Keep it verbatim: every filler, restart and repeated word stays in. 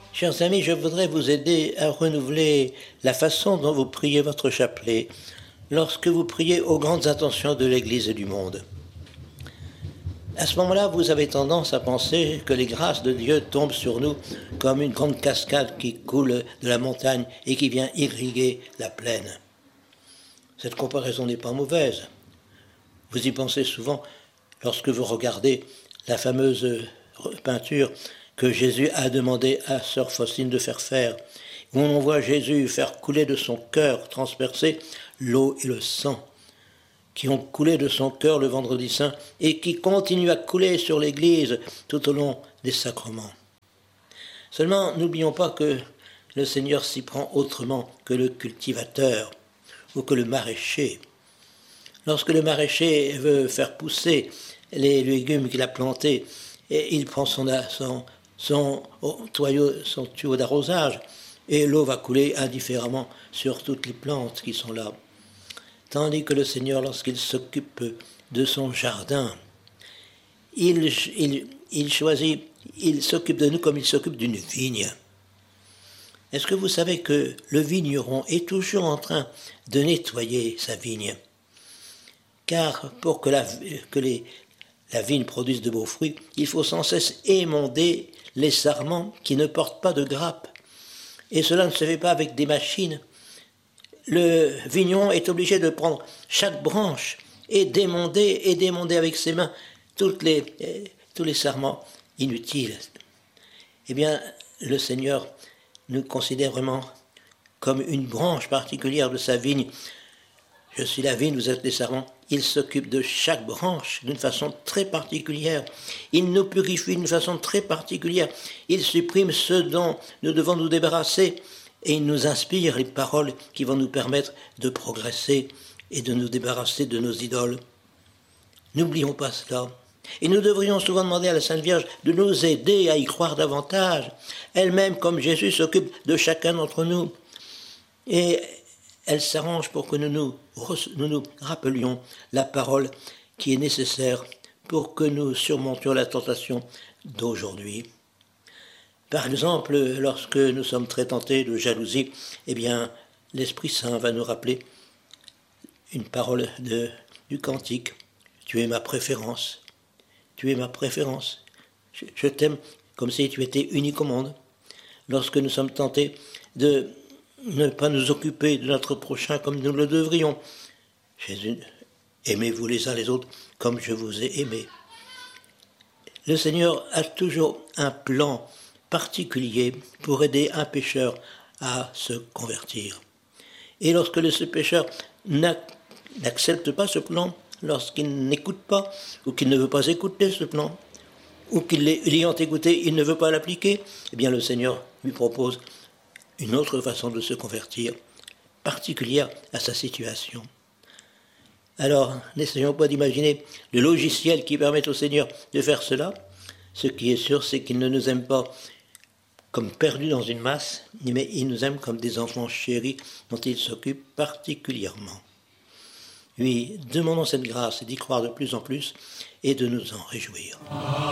Chers amis, je voudrais vous aider à renouveler la façon dont vous priez votre chapelet lorsque vous priez aux grandes intentions de l'Église et du monde. À ce moment-là, vous avez tendance à penser que les grâces de Dieu tombent sur nous comme une grande cascade qui coule de la montagne et qui vient irriguer la plaine. Cette comparaison n'est pas mauvaise. Vous y pensez souvent lorsque vous regardez la fameuse peinture que Jésus a demandé à sœur Faustine de faire faire, où on voit Jésus faire couler de son cœur transpercé l'eau et le sang, qui ont coulé de son cœur le vendredi saint et qui continuent à couler sur l'Église tout au long des sacrements. Seulement, n'oublions pas que le Seigneur s'y prend autrement que le cultivateur ou que le maraîcher. Lorsque le maraîcher veut faire pousser les légumes qu'il a plantés, et il prend son, son, son, tuyau, son tuyau d'arrosage et l'eau va couler indifféremment sur toutes les plantes qui sont là. Tandis que le Seigneur, lorsqu'il s'occupe de son jardin, il, il, il choisit, il s'occupe de nous comme il s'occupe d'une vigne. Est-ce que vous savez que le vigneron est toujours en train de nettoyer sa vigne? Car pour que la, que les, la vigne produise de beaux fruits, il faut sans cesse émonder les sarments qui ne portent pas de grappes. Et cela ne se fait pas avec des machines. Le vigneron est obligé de prendre chaque branche et d'émonder et d'émonder avec ses mains toutes les, tous les sarments inutiles. Eh bien, le Seigneur nous considère vraiment comme une branche particulière de sa vigne. Je suis la vigne, vous êtes les sarments. Il s'occupe de chaque branche d'une façon très particulière. Il nous purifie d'une façon très particulière. Il supprime ce dont nous devons nous débarrasser et il nous inspire les paroles qui vont nous permettre de progresser et de nous débarrasser de nos idoles. N'oublions pas cela. Et nous devrions souvent demander à la Sainte Vierge de nous aider à y croire davantage. Elle-même, comme Jésus, s'occupe de chacun d'entre nous. Et elle s'arrange pour que nous nous, nous nous rappelions la parole qui est nécessaire pour que nous surmontions la tentation d'aujourd'hui. Par exemple, lorsque nous sommes très tentés de jalousie, eh bien, l'Esprit Saint va nous rappeler une parole de, du cantique. Tu es ma préférence. Tu es ma préférence. Je, je t'aime comme si tu étais unique au monde. Lorsque nous sommes tentés de ne pas nous occuper de notre prochain comme nous le devrions. Jésus, aimez-vous les uns les autres comme je vous ai aimé. Le Seigneur a toujours un plan particulier pour aider un pécheur à se convertir. Et lorsque ce pécheur n'accepte pas ce plan, lorsqu'il n'écoute pas, ou qu'il ne veut pas écouter ce plan, ou qu'il l'ayant écouté, il ne veut pas l'appliquer, eh bien le Seigneur lui propose une autre façon de se convertir, particulière à sa situation. Alors, n'essayons pas d'imaginer le logiciel qui permet au Seigneur de faire cela. Ce qui est sûr, c'est qu'il ne nous aime pas comme perdus dans une masse, mais il nous aime comme des enfants chéris dont il s'occupe particulièrement. Oui, demandons cette grâce d'y croire de plus en plus et de nous en réjouir.